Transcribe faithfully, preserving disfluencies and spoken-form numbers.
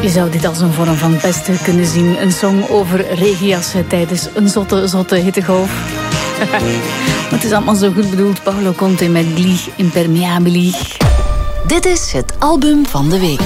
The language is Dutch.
Je zou dit als een vorm van pesten kunnen zien. Een song over regenjassen tijdens een zotte, zotte hittegolf. Het is allemaal zo goed bedoeld. Paolo Conte met Gli Impermeabili. Dit is het album van de week.